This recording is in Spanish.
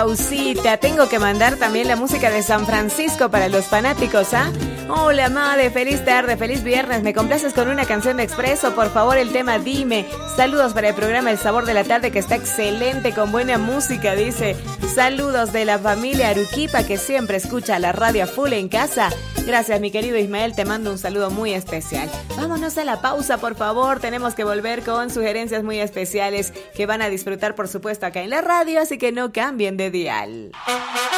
pausita. Tengo que mandar también la música de San Francisco para los fanáticos, ¿ah? Hola, Made, feliz tarde, feliz viernes. ¿Me complaces con una canción de Expreso? Por favor, el tema Dime. Saludos para el programa El Sabor de la Tarde, que está excelente, con buena música, dice. Saludos de la familia Aruquipa, que siempre escucha la radio a full en casa. Gracias, mi querido Ismael, te mando un saludo muy especial. Vámonos a la pausa, por favor. Tenemos que volver con sugerencias muy especiales que van a disfrutar, por supuesto, acá en la radio, así que no cambien de dial.